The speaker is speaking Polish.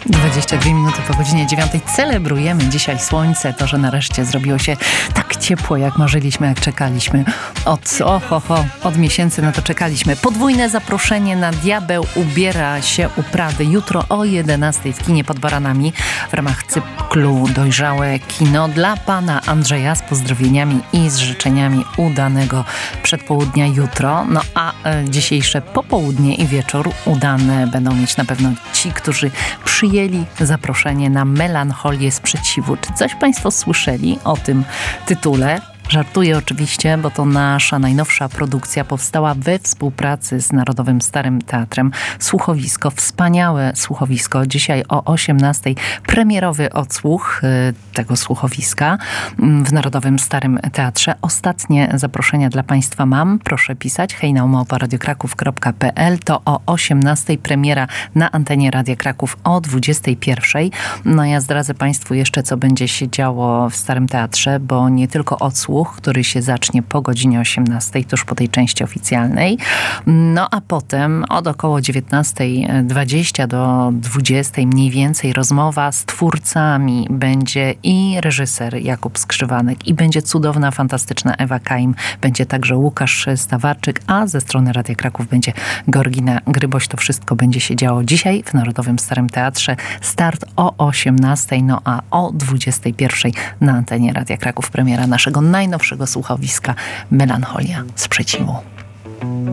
22 minuty po godzinie 9. Celebrujemy dzisiaj słońce, to, że nareszcie zrobiło się tak ciepło, jak marzyliśmy, jak czekaliśmy. Od miesięcy na to czekaliśmy. Podwójne zaproszenie na Diabeł ubiera się u Prady jutro o 11 w kinie Pod Baranami w ramach cyklu Dojrzałe Kino dla pana Andrzeja z pozdrowieniami i z życzeniami udanego przedpołudnia jutro. No a dzisiejsze popołudnie i wieczór udane będą mieć na pewno ci, którzy przyjęli zaproszenie na Melancholię Sprzeciwu. Czy coś państwo słyszeli o tym tytule? Żartuję oczywiście, bo to nasza najnowsza produkcja powstała we współpracy z Narodowym Starym Teatrem. Słuchowisko, wspaniałe słuchowisko. Dzisiaj o 18:00 premierowy odsłuch tego słuchowiska w Narodowym Starym Teatrze. Ostatnie zaproszenia dla państwa mam. Proszę pisać hejnaumałpa@radiokraków.pl. To o 18:00 premiera na antenie Radia Kraków o 21:00. No ja zdradzę państwu jeszcze, co będzie się działo w Starym Teatrze, bo nie tylko odsłuch, który się zacznie po godzinie 18:00, tuż po tej części oficjalnej. No a potem od około 19:20 do 20:00 mniej więcej rozmowa z twórcami. Będzie i reżyser Jakub Skrzywanek, i będzie cudowna, fantastyczna Ewa Kaim. Będzie także Łukasz Stawarczyk, a ze strony Radia Kraków będzie Georgina Gryboś. To wszystko będzie się działo dzisiaj w Narodowym Starym Teatrze. Start o 18:00, no a o 21:00 na antenie Radia Kraków premiera naszego najnowszego słuchowiska Melancholia Sprzeciwu.